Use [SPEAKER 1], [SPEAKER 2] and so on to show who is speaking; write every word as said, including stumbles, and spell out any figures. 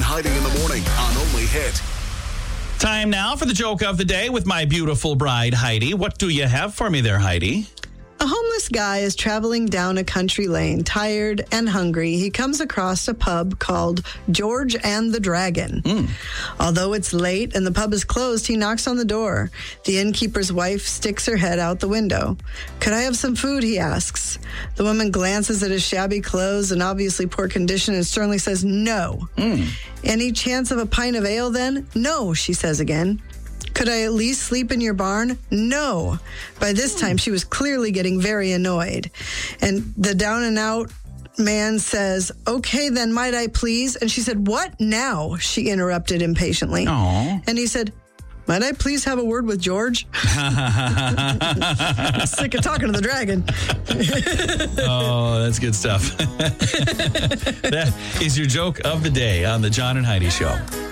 [SPEAKER 1] Heidi in the morning on Only Hit.
[SPEAKER 2] Time now for the joke of the day with my beautiful bride, Heidi. What do you have for me there, Heidi?
[SPEAKER 3] A homeless guy is traveling down a country lane, tired and hungry. He comes across a pub called George and the Dragon.
[SPEAKER 2] Mm.
[SPEAKER 3] Although it's late and the pub is closed, he knocks on the door. The innkeeper's wife sticks her head out the window. "Could I have some food?" he asks. The woman glances at his shabby clothes and obviously poor condition and sternly says, "No."
[SPEAKER 2] Mm.
[SPEAKER 3] "Any chance of a pint of ale then?" "No," she says again. "Could I at least sleep in your barn?" "No." By this time, she was clearly getting very annoyed. And the down and out man says, "Okay, then might I please?" And she said, "What now?" she interrupted impatiently.
[SPEAKER 2] Aw.
[SPEAKER 3] And he said, "Might I please have a word with George?" I'm sick of talking to the dragon.
[SPEAKER 2] Oh, that's good stuff. That is your joke of the day on the John and Heidi Show.